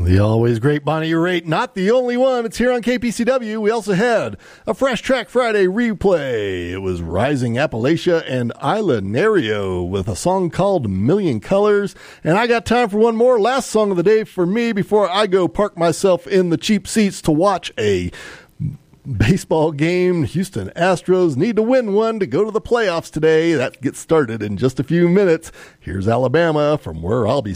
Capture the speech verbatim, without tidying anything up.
The always great Bonnie Raitt, not the only one. It's here on K P C W. We also had a Fresh Track Friday replay. It was Rising Appalachia and Isla Nerio with a song called Million Colors. And I got time for one more last song of the day for me before I go park myself in the cheap seats to watch a baseball game. Houston Astros need to win one to go to the playoffs today. That gets started in just a few minutes. Here's Alabama, from where I'll be